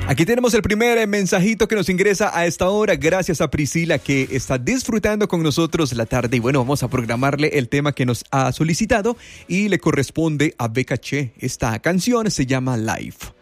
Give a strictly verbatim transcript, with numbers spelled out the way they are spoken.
Aquí tenemos el primer mensajito que nos ingresa a esta hora, gracias a Priscila que está disfrutando con nosotros la tarde. Y bueno, vamos a programarle el tema que nos ha solicitado y le corresponde a Becca Che. Esta canción se llama Life.